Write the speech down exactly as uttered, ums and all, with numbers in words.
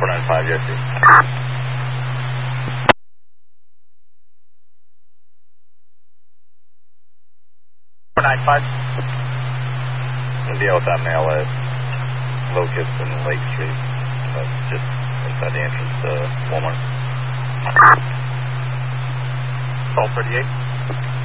four nine five, yes, sir. four nine five. Deal with that mail at Locust and Lake Street. That's just inside the entrance to Walmart. twelve thirty-eight.